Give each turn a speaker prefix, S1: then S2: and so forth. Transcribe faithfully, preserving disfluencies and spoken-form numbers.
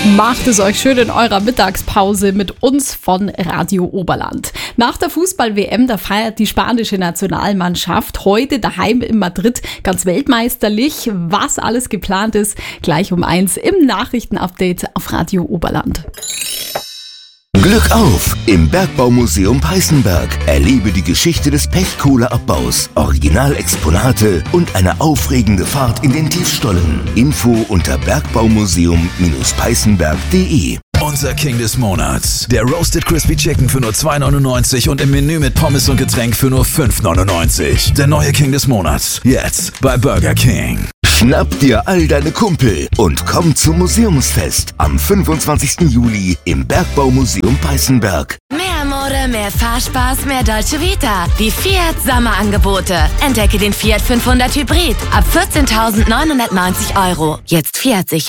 S1: Macht es euch schön in eurer Mittagspause mit uns von Radio Oberland. Nach der Fußball-W M, da feiert die spanische Nationalmannschaft heute daheim in Madrid ganz weltmeisterlich. Was alles geplant ist, gleich um eins im Nachrichtenupdate auf Radio Oberland.
S2: Glück auf! Im Bergbaumuseum Peißenberg. Erlebe die Geschichte des Pechkohleabbaus, Originalexponate und eine aufregende Fahrt in den Tiefstollen. Info unter bergbaumuseum peißenberg punkt de.
S3: Unser King des Monats. Der Roasted Crispy Chicken für nur zwei neunundneunzig und im Menü mit Pommes und Getränk für nur fünf neunundneunzig. Der neue King des Monats. Jetzt bei Burger King.
S2: Schnapp dir all deine Kumpel und komm zum Museumsfest am fünfundzwanzigsten Juli im Bergbaumuseum Peißenberg.
S4: Mehr Mode, mehr Fahrspaß, mehr Dolce Vita. Die Fiat Sommerangebote. Entdecke den Fiat fünfhundert Hybrid ab vierzehntausendneunhundertneunzig Euro. Jetzt Fiat sicher.